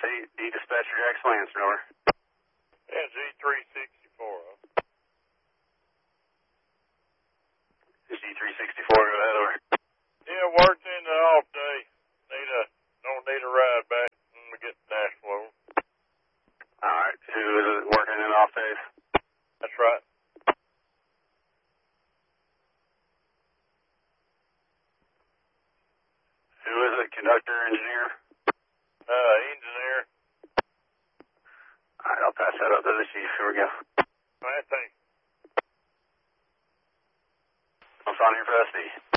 Dispatcher Jackson Lancer, over. Yeah, G364. G364, go ahead, over. Yeah, working the off day. Don't need a ride back when we get to Nashville. Alright, who is it working in off days? That's right. Who is it, conductor, engineer? Engineer. Alright, I'll pass that up to the chief. Here we go. All right, thanks. What's on your for SD?